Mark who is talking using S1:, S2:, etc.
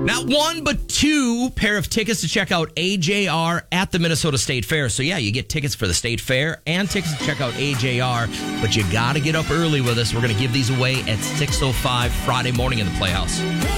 S1: Not one, but two pair of tickets to check out AJR at the Minnesota State Fair. So, yeah, you get tickets for the State Fair and tickets to check out AJR, but you got to get up early with us. We're going to give these away at 6:05 Friday morning in the Playhouse.